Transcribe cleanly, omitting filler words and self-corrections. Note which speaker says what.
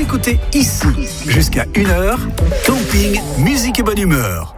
Speaker 1: écoutez ici. Jusqu'à 1h, camping, musique et bonne humeur.